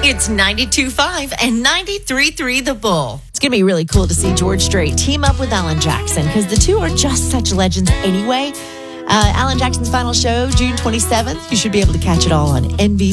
It's 92.5 and 93.3 The Bull. It's going to be really cool to see George Strait team up with Alan Jackson because the two are just such legends anyway. Alan Jackson's final show, June 27th. You should be able to catch it all on NBC.